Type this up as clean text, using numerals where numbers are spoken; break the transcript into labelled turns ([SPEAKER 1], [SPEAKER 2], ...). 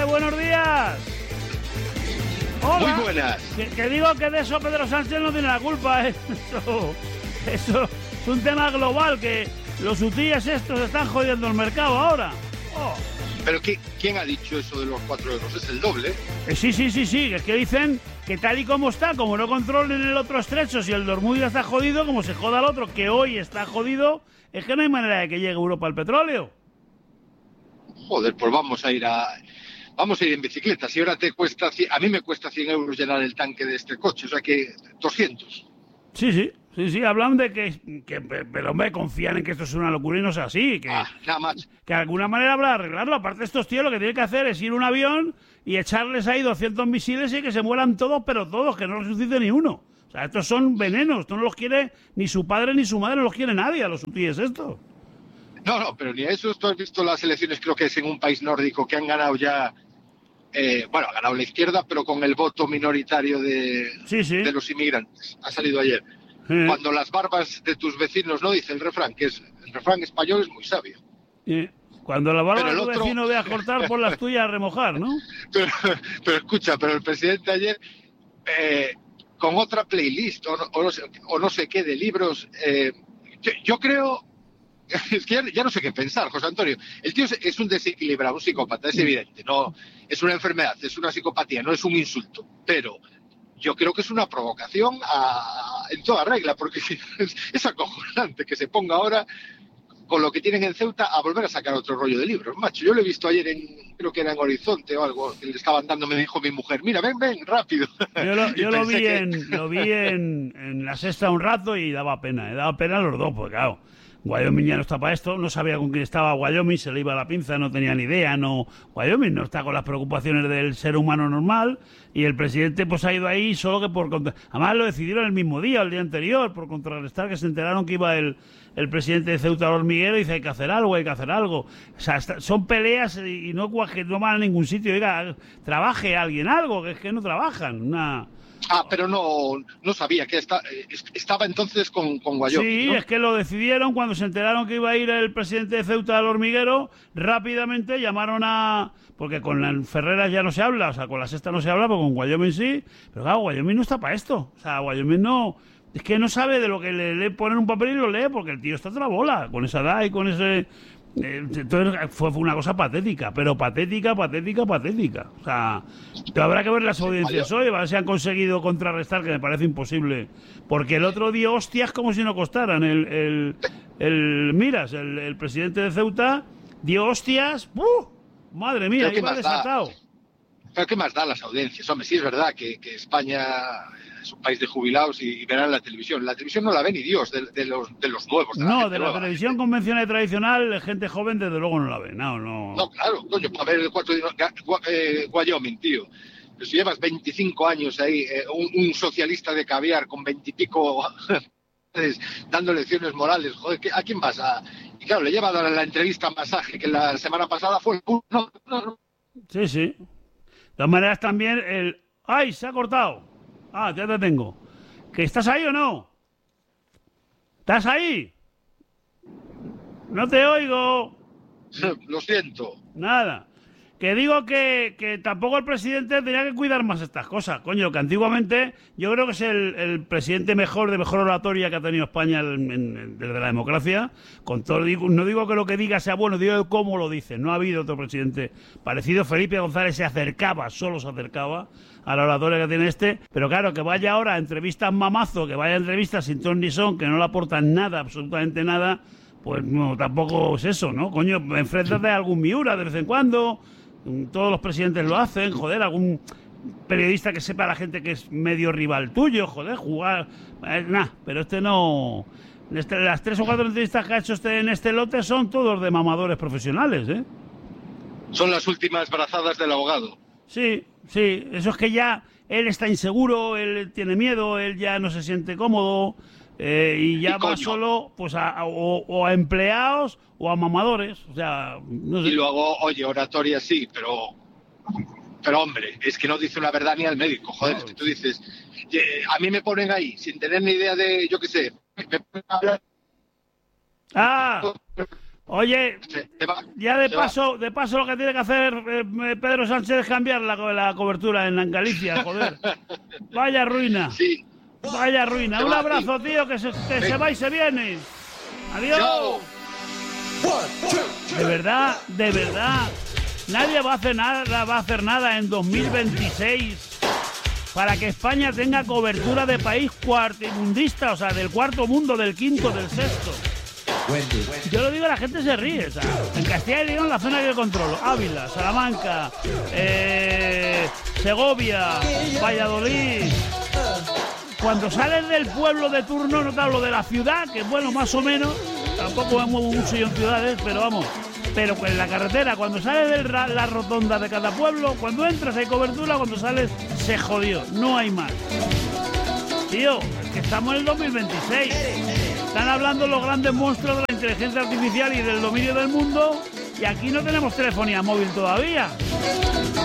[SPEAKER 1] buenos días. Hola.
[SPEAKER 2] Muy buenas.
[SPEAKER 1] Que digo que de eso Pedro Sánchez no tiene la culpa, ¿eh? Eso es un tema global, que los UTIs estos están jodiendo el mercado ahora. Oh.
[SPEAKER 2] ¿Pero quién ha dicho eso de los 4 euros? Es el doble.
[SPEAKER 1] Sí, es que dicen que tal y como está, como no controlen el otro estrecho, si el de Hormuz ya está jodido, como se joda el otro, que hoy está jodido, es que no hay manera de que llegue a Europa el petróleo.
[SPEAKER 2] Joder, pues vamos a ir en bicicleta. Si ahora a mí me cuesta 100 euros llenar el tanque de este coche, o sea que 200.
[SPEAKER 1] Sí, hablan de que pero hombre, confían en que esto es una locura y no es así,
[SPEAKER 2] nada más.
[SPEAKER 1] Que de alguna manera habrá de arreglarlo. Aparte, estos tíos lo que tienen que hacer es ir a un avión y echarles ahí 200 misiles y que se mueran todos, pero todos, que no resucite ni uno. O sea, estos son venenos, esto no los quiere ni su padre ni su madre, no los quiere nadie a los hutíes estos.
[SPEAKER 2] No, pero ni a eso. Tú has visto las elecciones, creo que es en un país nórdico, que han ganado ya... ha ganado la izquierda, pero con el voto minoritario de los inmigrantes. Ha salido ayer. Cuando las barbas de tus vecinos, no dice el refrán, el refrán español es muy sabio.
[SPEAKER 1] Cuando la barba de tu vecino vea cortar, por las tuyas a remojar, ¿no?
[SPEAKER 2] Pero escucha, el presidente ayer, con otra playlist, o no sé qué, de libros, yo creo... Es que ya no sé qué pensar, José Antonio. El tío es un desequilibrado, un psicópata, es evidente. No, es una enfermedad, es una psicopatía, no es un insulto. Pero yo creo que es una provocación en toda regla, porque es acojonante que se ponga ahora, con lo que tienen en Ceuta, a volver a sacar otro rollo de libros. Macho, yo lo he visto ayer creo que era en Horizonte o algo, que le estaban dando, me dijo mi mujer, mira, ven, rápido.
[SPEAKER 1] Yo lo vi en La Sexta un rato y daba pena a los dos, porque claro, Wyoming ya no está para esto, no sabía con quién estaba Wyoming, se le iba la pinza, no tenía ni idea, Wyoming no está con las preocupaciones del ser humano normal, y el presidente pues ha ido ahí solo que además lo decidieron el mismo día, el día anterior, por contrarrestar, que se enteraron que iba el presidente de Ceuta al hormiguero y dice hay que hacer algo. O sea, son peleas y no van a ningún sitio. Oiga, trabaje alguien algo, que es que no trabajan,
[SPEAKER 2] pero no sabía que estaba entonces con Wyoming.
[SPEAKER 1] Sí, ¿no? Es que lo decidieron cuando se enteraron que iba a ir el presidente de Ceuta al hormiguero. Rápidamente llamaron porque con la Ferreras ya no se habla, o sea, con La Sexta no se habla, pero con Wyoming sí. Pero claro, Wyoming no está para esto. O sea, Wyoming no... Es que no sabe de lo que le ponen un papel y lo lee, porque el tío está otra bola, con esa edad y con ese... Entonces fue una cosa patética, pero patética. O sea, habrá que ver las audiencias hoy, a ver si han conseguido contrarrestar, que me parece imposible. Porque el otro día, hostias, como si no costaran. El presidente de Ceuta dio hostias. Madre mía, iba desatado.
[SPEAKER 2] Pero ¿qué más da las audiencias? Hombre, sí es verdad que España es un país de jubilados y verán la televisión. La televisión no la ve ni Dios, de los nuevos.
[SPEAKER 1] De la televisión convencional y tradicional, gente joven desde luego no la ve. No,
[SPEAKER 2] claro, coño, para ver el 4 de Wyoming, tío. Pero si llevas 25 años ahí, un socialista de caviar con 20 y pico dando lecciones morales, joder, ¿a quién vas a...? Y claro, le lleva a dar la entrevista masaje, que la semana pasada fue... No.
[SPEAKER 1] Sí. De todas maneras también ¡ay, se ha cortado! Ya te tengo. ¿Que estás ahí o no? ¿Estás ahí? No te oigo.
[SPEAKER 2] Lo siento.
[SPEAKER 1] Nada. Que digo que tampoco el presidente tenía que cuidar más estas cosas. Coño, que antiguamente yo creo que es el presidente de mejor oratoria que ha tenido España desde la democracia. Con todo, no digo que lo que diga sea bueno, digo cómo lo dice. No ha habido otro presidente parecido. Felipe González solo se acercaba a la oratoria que tiene este. Pero claro, que vaya ahora a entrevistas mamazo, que vaya a entrevistas sin ton ni son, que no le aportan nada, absolutamente nada, pues no, tampoco es eso, ¿no? Coño, enfréntate a algún Miura de vez en cuando. Todos los presidentes lo hacen, joder, algún periodista que sepa a la gente que es medio rival tuyo, joder, jugar... pero este no... las 3 o 4 entrevistas que ha hecho en este lote son todos de mamadores profesionales, ¿eh?
[SPEAKER 2] Son las últimas brazadas del abogado.
[SPEAKER 1] Sí, eso es que ya él está inseguro, él tiene miedo, él ya no se siente cómodo... y ya va solo pues a empleados o a mamadores, o sea, no sé.
[SPEAKER 2] Y luego, oye, oratoria sí, pero hombre, es que no dice una verdad ni al médico, joder, no. Es que tú dices, a mí me ponen ahí sin tener ni idea de, yo qué sé, me ponen a hablar.
[SPEAKER 1] Oye, ya de paso lo que tiene que hacer Pedro Sánchez es cambiar la cobertura en Galicia, joder. Vaya ruina.
[SPEAKER 2] Sí.
[SPEAKER 1] Vaya ruina. Un abrazo, tío, que se va y se viene. Adiós.
[SPEAKER 2] Chao.
[SPEAKER 1] De verdad, nadie va a hacer nada en 2026 para que España tenga cobertura de país cuartimundista, o sea, del cuarto mundo, del quinto, del sexto. Yo lo digo, la gente se ríe, ¿sabes? En Castilla y León, la zona que yo controlo, Ávila, Salamanca, Segovia, Valladolid. Cuando sales del pueblo de turno, no te hablo de la ciudad, que bueno, más o menos, tampoco me muevo mucho yo en ciudades, pero vamos. Pero en la carretera, cuando sales de la rotonda de cada pueblo, cuando entras hay cobertura, cuando sales se jodió, no hay más. Tío, es que estamos en el 2026. Están hablando los grandes monstruos de la inteligencia artificial y del dominio del mundo, y aquí no tenemos telefonía móvil todavía.